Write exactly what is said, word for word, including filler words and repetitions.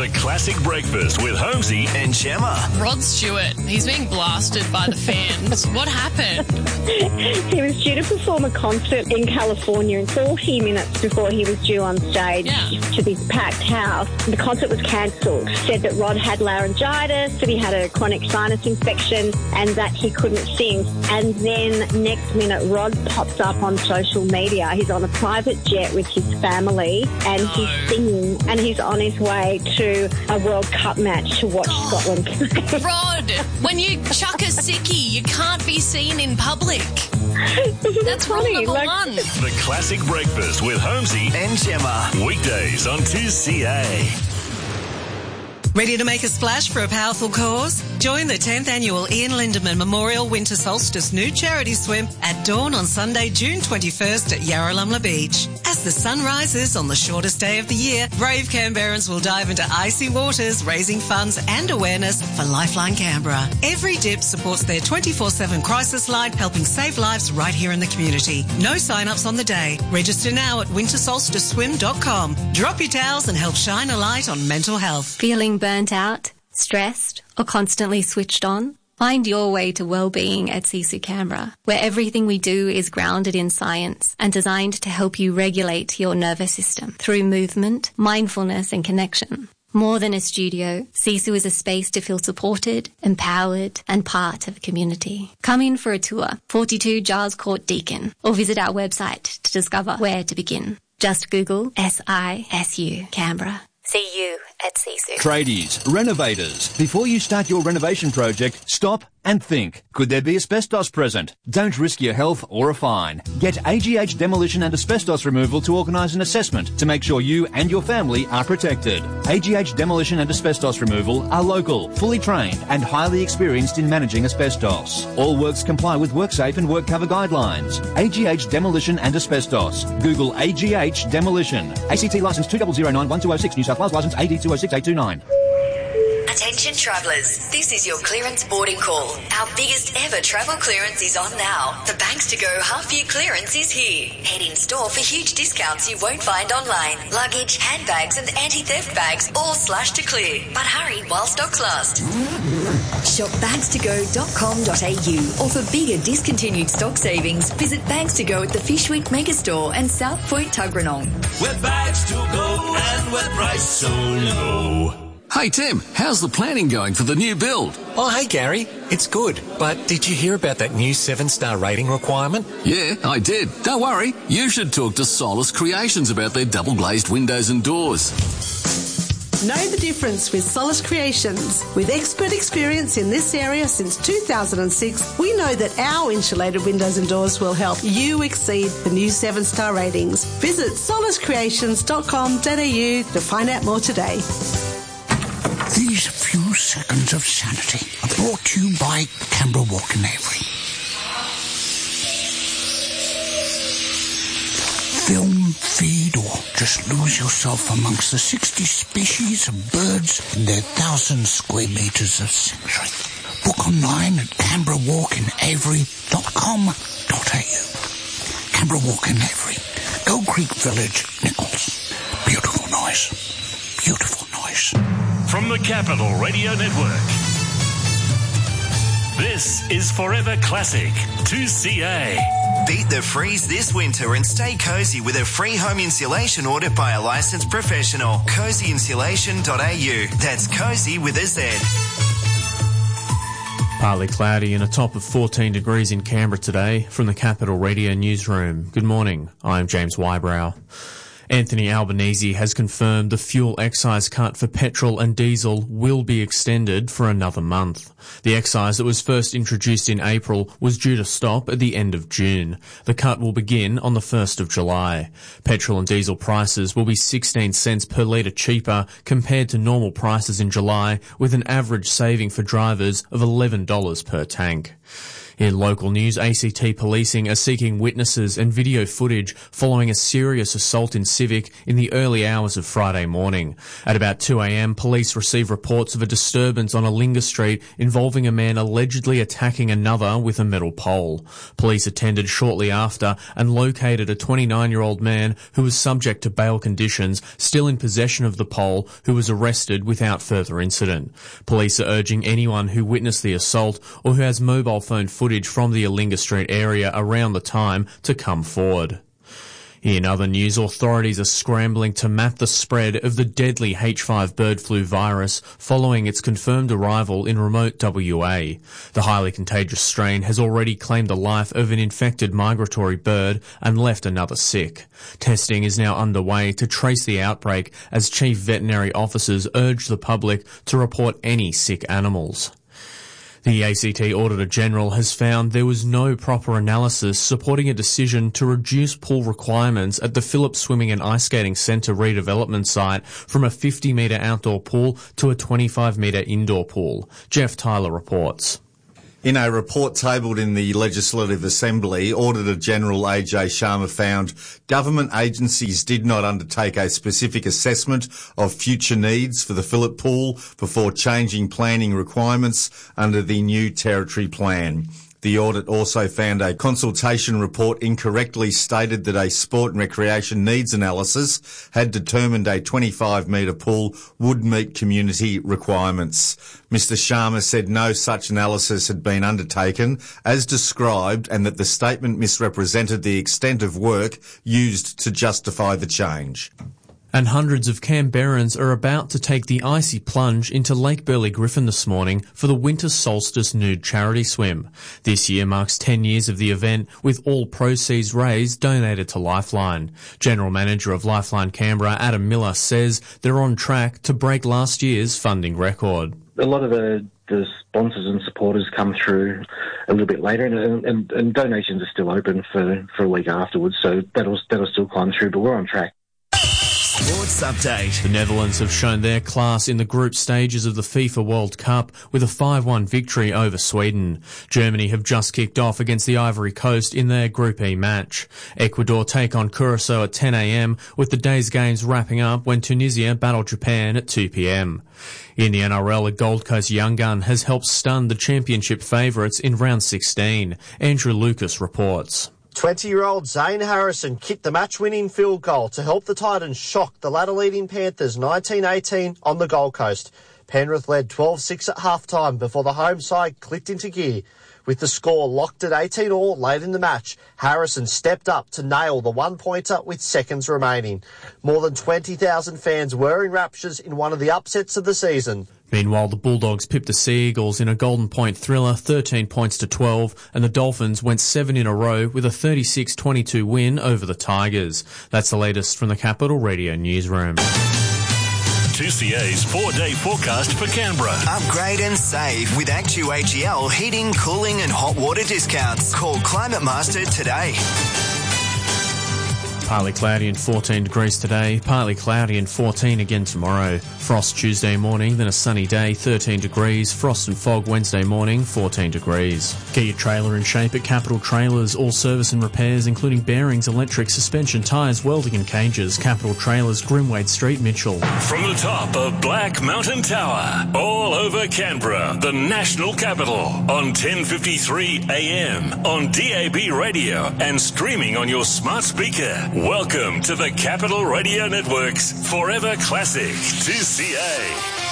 The Classic Breakfast with Holmesy and Gemma. Rod Stewart, he's being blasted by the fans. What happened? He was due to perform a concert in California, and forty minutes before he was due on stage Yeah. to this packed house, the concert was cancelled. Said that Rod had laryngitis, that he had a chronic sinus infection, and that he couldn't sing. And then next minute, Rod pops up on social media. He's on a private jet with his family, and No. he's singing, and he's on his way to a World Cup match to watch Scotland play. Rod, when you chuck a sickie, you can't be seen in public. That's rule funny, number like- one. The Classic Breakfast with Holmesy and Gemma. Weekdays on two C A. Ready to make a splash for a powerful cause? Join the tenth Annual Ian Lindemann Memorial Winter Solstice Nude Charity Swim at dawn on Sunday, June twenty-first at Yarralumla Beach. As the sun rises on the shortest day of the year, brave Canberrans will dive into icy waters, raising funds and awareness for Lifeline Canberra. Every dip supports their twenty-four seven crisis line, helping save lives right here in the community. No sign-ups on the day. Register now at winter solstice swim dot com. Drop your towels and help shine a light on mental health. Feeling burnt out, stressed, or constantly switched on? Find your way to well-being at Sisu Canberra, where everything we do is grounded in science and designed to help you regulate your nervous system through movement, mindfulness, and connection. More than a studio, Sisu is a space to feel supported, empowered, and part of a community. Come in for a tour, forty-two Giles Court, Deakin, or visit our website to discover where to begin. Just Google S I S U Canberra. See you at Sisu. Tradies, renovators, before you start your renovation project, stop and think. Could there be asbestos present? Don't risk your health or a fine. Get A G H Demolition and Asbestos Removal to organise an assessment to make sure you and your family are protected. A G H Demolition and Asbestos Removal are local, fully trained and highly experienced in managing asbestos. All works comply with WorkSafe and WorkCover guidelines. A G H Demolition and Asbestos. Google A G H Demolition. A C T licence two zero zero nine one two zero six, New South Wales licence A D two zero six eight two nine. Attention travellers, this is your clearance boarding call. Our biggest ever travel clearance is on now. The Banks to Go half year clearance is here. Head in store for huge discounts you won't find online. Luggage, handbags and anti-theft bags all slashed to clear. But hurry while stocks last. Shop bags to go dot com dot a u or for bigger discontinued stock savings, visit Bags to Go at the Fish Week Megastore and South Point Tuggeranong. With bags to go and with price so low. Hey Tim, how's the planning going for the new build? Oh, hey Gary, it's good. But did you hear about that new seven-star rating requirement? Yeah, I did. Don't worry, you should talk to Solus Creations about their double-glazed windows and doors. Know the difference with Solus Creations. With expert experience in this area since two thousand six, we know that our insulated windows and doors will help you exceed the new seven-star ratings. Visit solus creations dot com dot a u to find out more today. These few seconds of sanity are brought to you by Canberra Walk and Avery. Film, feed, or just lose yourself amongst the sixty species of birds in their thousand square metres of sanctuary. Book online at canberra walk and avery dot com dot a u. Canberra Walk and Avery, Gold Creek Village, Nichols. Beautiful noise. Beautiful noise. From the Capital Radio Network, this is Forever Classic two C A. Beat the freeze this winter and stay cosy with a free home insulation order by a licensed professional. cozy insulation dot a u. That's cozy with a Z. Partly cloudy and a top of fourteen degrees in Canberra today. From the Capital Radio Newsroom, good morning. I'm James Wybrow. Anthony Albanese has confirmed the fuel excise cut for petrol and diesel will be extended for another month. The excise that was first introduced in April was due to stop at the end of June. The cut will begin on the first of July. Petrol and diesel prices will be sixteen cents per litre cheaper compared to normal prices in July, with an average saving for drivers of eleven dollars per tank. In local news, A C T policing are seeking witnesses and video footage following a serious assault in Civic in the early hours of Friday morning. At about two a.m, police received reports of a disturbance on Alinga Street involving a man allegedly attacking another with a metal pole. Police attended shortly after and located a twenty-nine-year-old man who was subject to bail conditions, still in possession of the pole, who was arrested without further incident. Police are urging anyone who witnessed the assault or who has mobile phone footage from the Alinga Street area around the time to come forward. In other news, authorities are scrambling to map the spread of the deadly H five bird flu virus following its confirmed arrival in remote W A. The highly contagious strain has already claimed the life of an infected migratory bird and left another sick. Testing is now underway to trace the outbreak as chief veterinary officers urge the public to report any sick animals. The A C T Auditor-General has found there was no proper analysis supporting a decision to reduce pool requirements at the Phillips Swimming and Ice Skating Centre redevelopment site from a fifty metre outdoor pool to a twenty-five metre indoor pool. Jeff Tyler reports. In a report tabled in the Legislative Assembly, Auditor-General A J Sharma found government agencies did not undertake a specific assessment of future needs for the Phillip Pool before changing planning requirements under the new Territory Plan. The audit also found a consultation report incorrectly stated that a sport and recreation needs analysis had determined a twenty-five metre pool would meet community requirements. Mister Sharma said no such analysis had been undertaken as described and that the statement misrepresented the extent of work used to justify the change. And hundreds of Canberrans are about to take the icy plunge into Lake Burley Griffin this morning for the Winter Solstice Nude Charity Swim. This year marks ten years of the event, with all proceeds raised donated to Lifeline. General Manager of Lifeline Canberra, Adam Miller, says they're on track to break last year's funding record. A lot of the, the sponsors and supporters come through a little bit later, and, and, and donations are still open for, for a week afterwards, so that'll, that'll still climb through, but we're on track. Sports update. The Netherlands have shown their class in the group stages of the FIFA World Cup with a five one victory over Sweden. Germany have just kicked off against the Ivory Coast in their Group E match. Ecuador take on Curacao at ten a.m, with the day's games wrapping up when Tunisia battle Japan at two p.m. In the N R L, a Gold Coast young gun has helped stun the championship favourites in round sixteen. Andrew Lucas reports. twenty-year-old Zane Harrison kicked the match-winning field goal to help the Titans shock the ladder-leading Panthers nineteen eighteen on the Gold Coast. Penrith led twelve six at half-time before the home side clicked into gear. With the score locked at eighteen all late in the match, Harrison stepped up to nail the one-pointer with seconds remaining. More than twenty thousand fans were in raptures in one of the upsets of the season. Meanwhile, the Bulldogs pipped the Sea Eagles in a Golden Point thriller, thirteen points to twelve, and the Dolphins went seven in a row with a thirty-six twenty-two win over the Tigers. That's the latest from the Capital Radio newsroom. two C A's four-day forecast for Canberra. Upgrade and save with Actu A G L heating, cooling and hot water discounts. Call Climate Master today. Partly cloudy and fourteen degrees today, partly cloudy and fourteen again tomorrow. Frost Tuesday morning, then a sunny day, thirteen degrees. Frost and fog Wednesday morning, fourteen degrees. Get your trailer in shape at Capital Trailers. All service and repairs, including bearings, electric, suspension, tyres, welding and cages. Capital Trailers, Grimwade Street, Mitchell. From the top of Black Mountain Tower, all over Canberra, the national capital, on ten fifty-three A M, on D A B radio and streaming on your smart speaker. Welcome to the Capital Radio Network's Forever Classic two C A.